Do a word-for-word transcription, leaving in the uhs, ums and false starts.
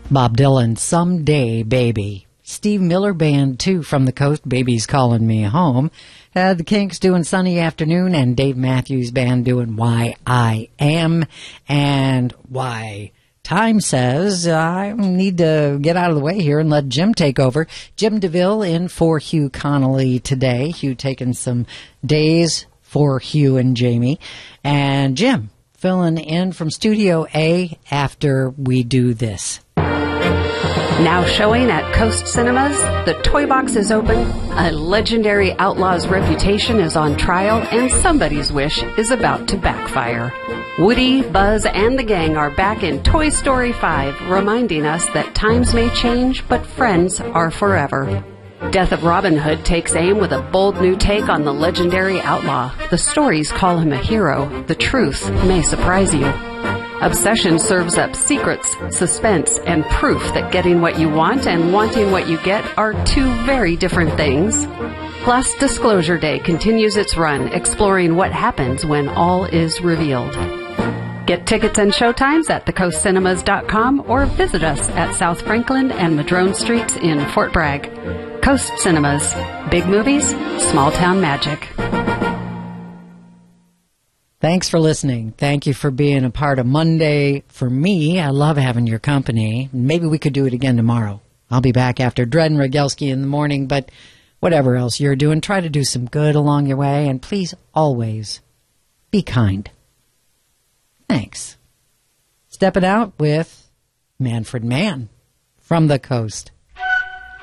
Bob Dylan, Someday Baby. Steve Miller Band, too, from the coast, Baby's Calling Me Home. Had the Kinks doing Sunny Afternoon, and Dave Matthews Band doing Why I Am. And why time says I need to get out of the way here and let Jim take over. Jim DeVille in for Hugh Connolly today. Hugh taking some days for Hugh and Jamie. And Jim filling in from Studio A after we do this. Now showing at Coast Cinemas, The Toy Box is open, a legendary outlaw's reputation is on trial, and somebody's wish is about to backfire. Woody, Buzz, and the gang are back in Toy Story five, reminding us that times may change, but friends are forever. Death of Robin Hood takes aim with a bold new take on the legendary outlaw. The stories call him a hero. The truth may surprise you. Obsession serves up secrets, suspense, and proof that getting what you want and wanting what you get are two very different things. Plus, Disclosure Day continues its run, exploring what happens when all is revealed. Get tickets and showtimes at the coast cinemas dot com or visit us at South Franklin and Madrone Streets in Fort Bragg. Coast Cinemas. Big movies, small town magic. Thanks for listening. Thank you for being a part of Monday. For me, I love having your company. Maybe we could do it again tomorrow. I'll be back after Dred and Rogelski in the morning, but whatever else you're doing, try to do some good along your way, and please always be kind. Thanks. Stepping out with Manfred Mann from the coast.